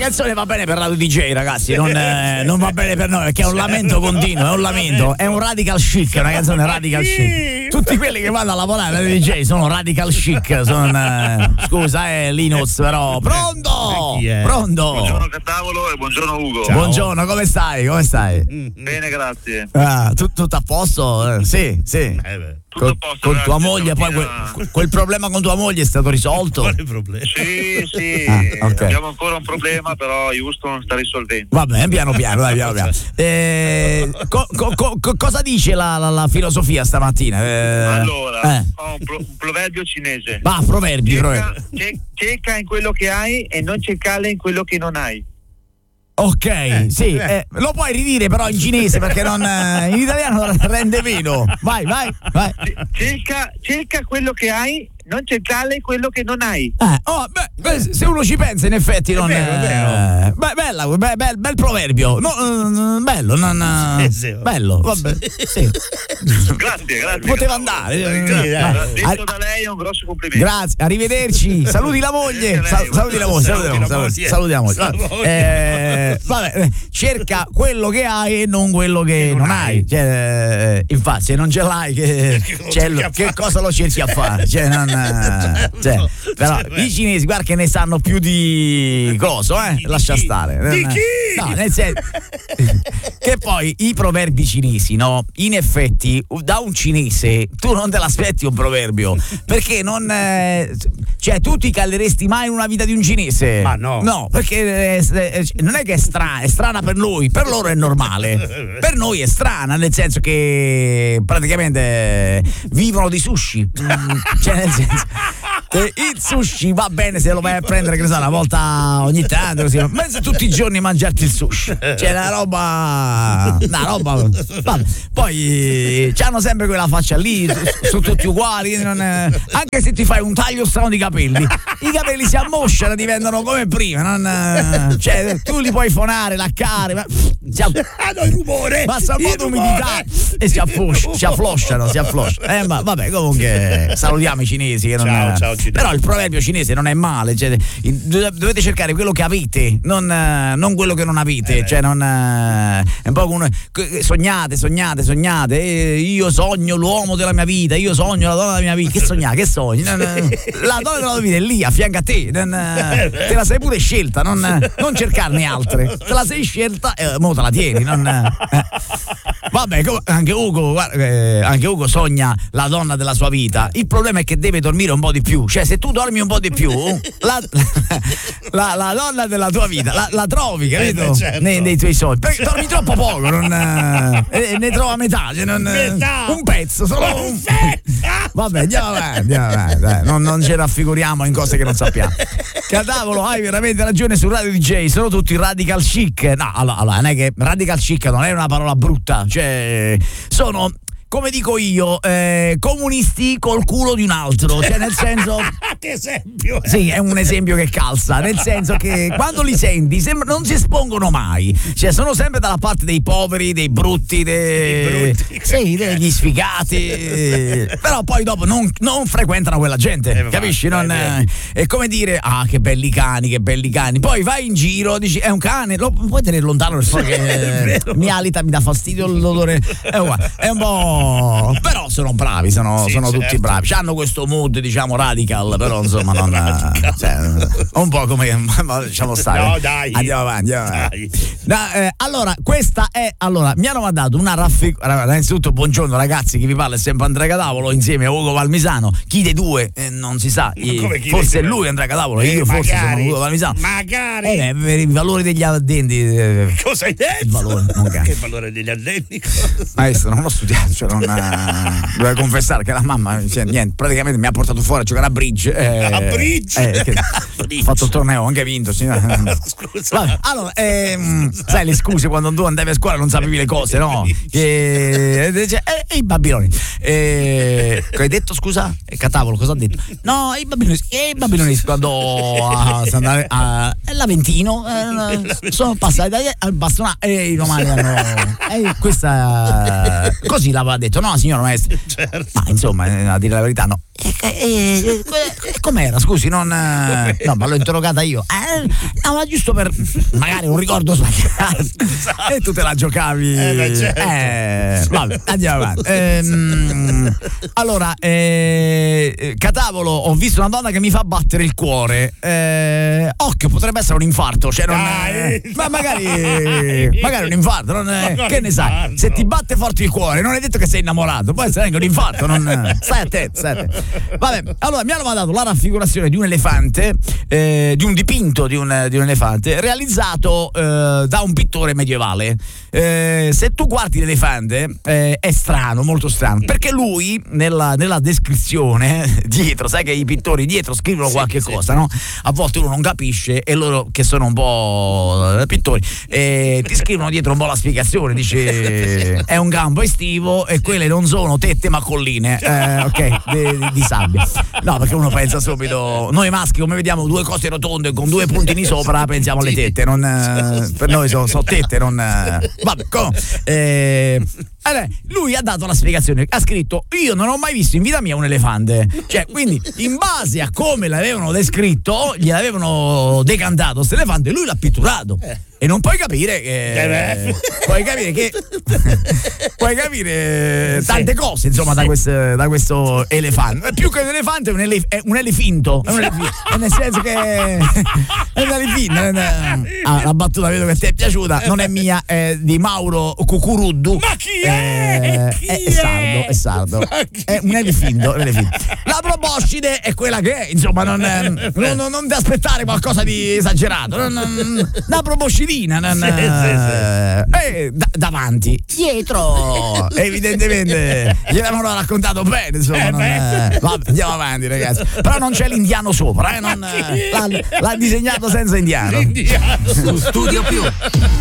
canzone va bene per Radio DJ, ragazzi, non va bene per noi perché è un lamento continuo, è un lamento, è un radical chic, è una canzone radical chic. Tutti quelli che vanno a lavorare a Radio DJ sono radical chic, scusa Linus, però pronto? Pronto? Buongiorno Catavolo e buongiorno Ugo. Ciao. Buongiorno, come stai? Bene, grazie. Tutto a posto? Sì. Tutto a posto, con tua moglie, poi quel problema con tua moglie è stato risolto? Quale problema? Sì, okay. Abbiamo ancora un problema, però Houston sta risolvendo. Va bene, piano piano. Cosa dice la filosofia stamattina? Allora, ho un proverbio cinese. Proverbi. Cerca in quello che hai e non cercare in quello che non hai. Ok, sì, lo puoi ridire però in cinese perché non in italiano rende meno. Vai. Cerca quello che hai, non cercare quello che non hai. Se uno ci pensa, in effetti non è vero. Bel proverbio. Bello, bello, vabbè. Sì. Grazie. Poteva andare. Detto da lei è un grosso complimento. Grazie, arrivederci. Saluti la moglie. Saluti la moglie. Vabbè, cerca quello che hai e non quello che non hai. Infatti, se non ce l'hai, che cosa lo cerchi a fare? Però i cinesi, guarda che ne sanno più di coso, lascia stare. Di chi? No, nel senso che poi i proverbi cinesi, no? In effetti, da un cinese tu non te l'aspetti un proverbio, perché non tu ti calleresti mai in una vita di un cinese? Ma no. No, perché non è che è strana per lui, per loro è normale. Per noi è strana, nel senso che praticamente vivono di sushi. Nel senso il sushi va bene se lo vai a prendere, che ne so, una volta ogni tanto così, ma se tutti i giorni mangiarti il sushi, una roba vabbè. Poi c'hanno sempre quella faccia lì, sono tutti uguali, anche se ti fai un taglio strano di capelli, i capelli si ammosciano, diventano come prima, tu li puoi fonare, laccare, ma il rumore, basta un po' di umidità e si afflosciano. Ma vabbè, comunque salutiamo i cinesi che non ciao. Però il proverbio cinese non è male, dovete cercare quello che avete, non quello che non avete, è un po' come sognate, io sogno l'uomo della mia vita, io sogno la donna della mia vita. Che sogni? La donna della tua vita è lì a fianco a te, te la sei pure scelta, non cercarne altre, te la sei scelta e mo te la tieni, vabbè, anche Ugo sogna la donna della sua vita. Il problema è che deve dormire un po' di più. Se tu dormi un po' di più, la donna della tua vita la trovi, capito? Certo. Nei tuoi sogni. Perché dormi troppo poco, ne trova metà, un pezzo, solo un vabbè, andiamo avanti. Non ci raffiguriamo in cose che non sappiamo. Catavolo, hai veramente ragione su Radio DJ, sono tutti radical chic. No, allora, non è che radical chic non è una parola brutta, sono, come dico io, comunisti col culo di un altro, nel senso che esempio? Sì, è un esempio che calza, nel senso che quando li senti non si espongono mai, sono sempre dalla parte dei poveri, dei brutti, degli sfigati, però poi dopo non frequentano quella gente, capisci? È come dire, che belli cani, poi vai in giro, dici è un cane, lo puoi tenere lontano perché mi alita, mi dà fastidio l'odore, è un po', però sono bravi, sono tutti bravi, hanno questo mood radical, però insomma un po' come lasciamo stare. No, dai. Andiamo avanti. Allora, questa è mi hanno mandato una raffigurazione. Innanzitutto buongiorno ragazzi, chi vi parla è sempre Andrea Catavolo insieme a Ugo Palmisano. Chi dei due non si sa, forse è lui Andrea Catavolo, io forse sono Ugo Palmisano. Magari per i valori degli addenti. Cosa hai detto? Il valore, che valore degli addenti? Maestro, non l'ho studiato, dovevo confessare che la mamma niente, praticamente mi ha portato fuori a giocare a bridge. A bridge? Ho fatto il torneo, ho anche vinto. Scusa. Vabbè, allora, sai le scuse quando tu andavi a scuola non sapevi le cose, no? I babiloni. Che hai detto, scusa? Catavolo, cosa ha detto? No, i babiloni quando l'Aventino, sono passati al bastonale e i romani hanno questa così l'aveva detto, no signor maestro, certo. ma insomma a dire la verità no. Com'era? Scusi, no, ma l'ho interrogata io. No, ma giusto per magari un ricordo sbagliato. E tu te la giocavi. Certo. Vabbè, andiamo avanti. Allora, Catavolo, ho visto una donna che mi fa battere il cuore. Occhio, potrebbe essere un infarto. Cioè non ma magari un infarto. Che ne sai? Se ti batte forte il cuore, non è detto che sei innamorato. Può essere anche un infarto. Stai attento. Vabbè, allora mi hanno mandato la raffigurazione di un elefante, di un dipinto di un elefante realizzato da un pittore medievale. Se tu guardi l'elefante è strano, molto strano, perché lui nella descrizione dietro, sai che i pittori dietro scrivono qualche cosa, no? A volte uno non capisce e loro che sono un po' pittori ti scrivono dietro un po' la spiegazione, dice è un campo estivo e quelle non sono tette ma colline, ok, di sabbia. No, perché uno pensa subito, noi maschi come vediamo due cose rotonde con due puntini sopra pensiamo alle tette, per noi sono tette, non vabbè, allora, lui ha dato la spiegazione, ha scritto io non ho mai visto in vita mia un elefante, cioè quindi in base a come l'avevano descritto gliel'avevano decantato questo elefante e lui l'ha pitturato. E non puoi capire che puoi capire tante cose insomma da questo elefante. Più che un elefante è un elefinto, nel senso che è un elefinto. La battuta vedo che ti è piaciuta, non è mia, è di Mauro Cucuruddu. Ma chi è? È sardo. È un elefinto. La proboscide è quella che è, insomma, non ti aspettare qualcosa di esagerato. La proboscidina davanti, dietro evidentemente gliel'hanno raccontato bene, insomma. Vabbè, andiamo avanti ragazzi, però non c'è l'indiano sopra, l'ha disegnato senza indiano. Studio Più.